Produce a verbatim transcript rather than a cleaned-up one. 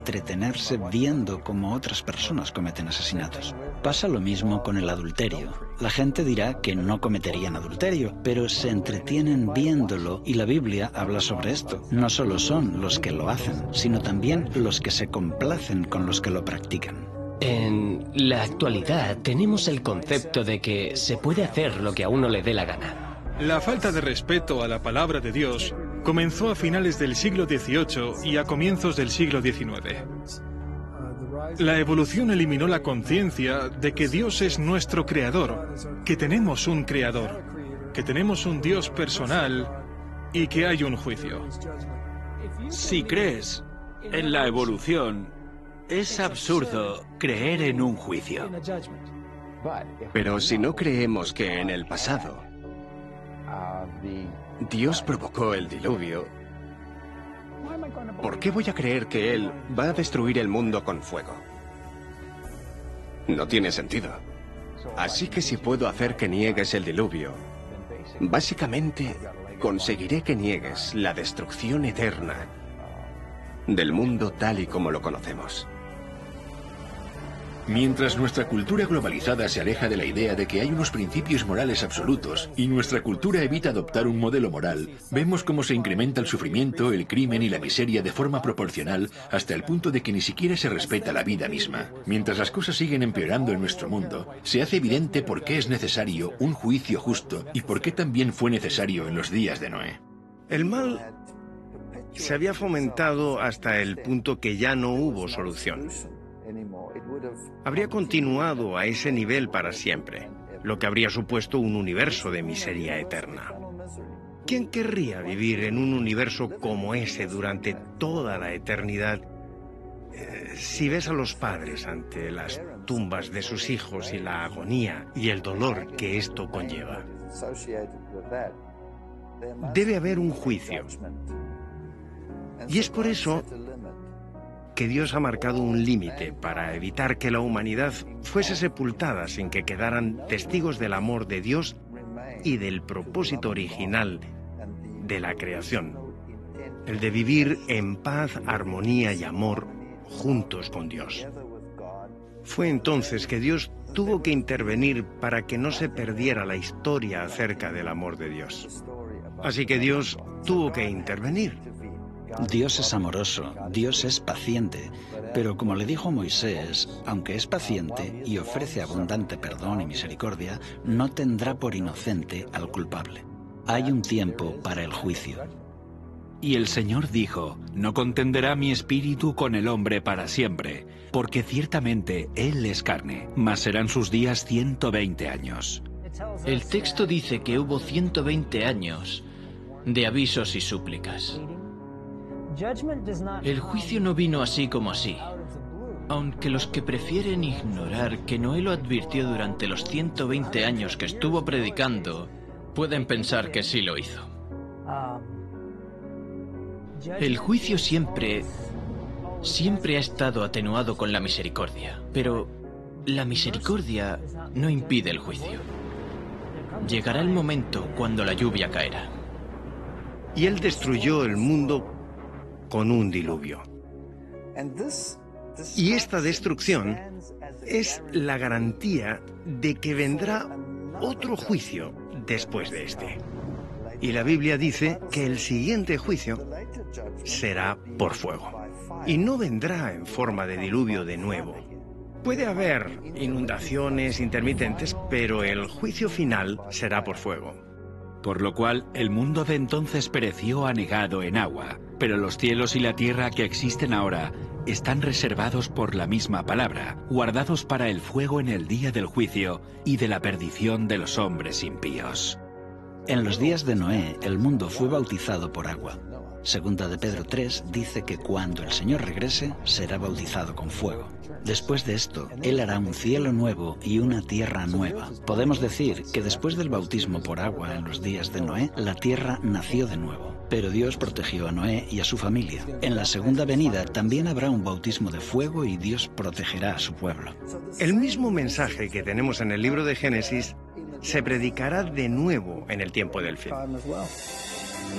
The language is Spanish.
entretenerse viendo cómo otras personas cometen asesinatos. Pasa lo mismo con el adulterio. La gente dirá que no cometerían adulterio, pero se entretienen viéndolo y la Biblia habla sobre esto. No solo son los que lo hacen, sino también los que se complacen con los que lo practican. En la actualidad tenemos el concepto de que se puede hacer lo que a uno le dé la gana. La falta de respeto a la palabra de Dios comenzó a finales del siglo dieciocho y a comienzos del siglo diecinueve. La evolución eliminó la conciencia de que Dios es nuestro creador, que tenemos un creador, que tenemos un Dios personal y que hay un juicio. Si crees en la evolución, es absurdo creer en un juicio. Pero si no creemos que en el pasado Dios provocó el diluvio, ¿por qué voy a creer que Él va a destruir el mundo con fuego? No tiene sentido. Así que si puedo hacer que niegues el diluvio, básicamente conseguiré que niegues la destrucción eterna del mundo tal y como lo conocemos. Mientras nuestra cultura globalizada se aleja de la idea de que hay unos principios morales absolutos y nuestra cultura evita adoptar un modelo moral, vemos cómo se incrementa el sufrimiento, el crimen y la miseria de forma proporcional hasta el punto de que ni siquiera se respeta la vida misma. Mientras las cosas siguen empeorando en nuestro mundo, se hace evidente por qué es necesario un juicio justo y por qué también fue necesario en los días de Noé. El mal se había fomentado hasta el punto que ya no hubo solución. Habría continuado a ese nivel para siempre, lo que habría supuesto un universo de miseria eterna. ¿Quién querría vivir en un universo como ese durante toda la eternidad? Eh, si ves a los padres ante las tumbas de sus hijos y la agonía y el dolor que esto conlleva, debe haber un juicio. Y es por eso que Dios ha marcado un límite para evitar que la humanidad fuese sepultada sin que quedaran testigos del amor de Dios y del propósito original de la creación, el de vivir en paz, armonía y amor juntos con Dios. Fue entonces que Dios tuvo que intervenir para que no se perdiera la historia acerca del amor de Dios. Así que Dios tuvo que intervenir. Dios es amoroso, Dios es paciente, pero como le dijo Moisés, aunque es paciente y ofrece abundante perdón y misericordia, no tendrá por inocente al culpable. Hay un tiempo para el juicio. Y el Señor dijo, no contenderá mi espíritu con el hombre para siempre, porque ciertamente él es carne, mas serán sus días ciento veinte años. El texto dice que hubo ciento veinte años de avisos y súplicas. El juicio no vino así como así, aunque los que prefieren ignorar que Noé lo advirtió durante los ciento veinte años que estuvo predicando, pueden pensar que sí lo hizo. El juicio siempre, siempre ha estado atenuado con la misericordia, pero la misericordia no impide el juicio. Llegará el momento cuando la lluvia caerá. Y Él destruyó el mundo con un diluvio. Y esta destrucción es la garantía de que vendrá otro juicio después de este. Y la Biblia dice que el siguiente juicio será por fuego. Y no vendrá en forma de diluvio de nuevo. Puede haber inundaciones intermitentes, pero el juicio final será por fuego. Por lo cual el mundo de entonces pereció anegado en agua, pero los cielos y la tierra que existen ahora están reservados por la misma palabra, guardados para el fuego en el día del juicio y de la perdición de los hombres impíos. En los días de Noé, el mundo fue bautizado por agua. Segunda de Pedro tres dice que cuando el Señor regrese, será bautizado con fuego. Después de esto, Él hará un cielo nuevo y una tierra nueva. Podemos decir que después del bautismo por agua en los días de Noé, la tierra nació de nuevo. Pero Dios protegió a Noé y a su familia. En la segunda venida también habrá un bautismo de fuego y Dios protegerá a su pueblo. El mismo mensaje que tenemos en el libro de Génesis se predicará de nuevo en el tiempo del fin.